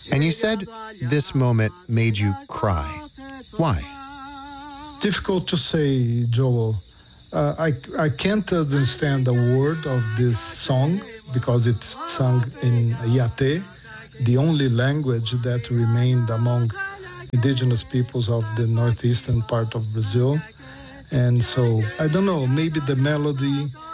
And you said this moment made you cry. Why? Difficult to say, Joel. I can't understand the word of this song because it's sung in Yate, the only language that remained among indigenous peoples of the northeastern part of Brazil. And so, I don't know, maybe the melody